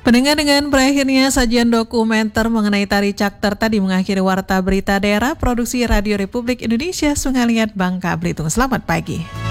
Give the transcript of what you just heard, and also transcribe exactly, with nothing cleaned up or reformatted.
Pendengar, dengan berakhirnya sajian dokumenter mengenai Tari Cakter tadi mengakhiri Warta Berita Daerah Produksi Radio Republik Indonesia Sungai Liat, Bangka Belitung. Selamat pagi.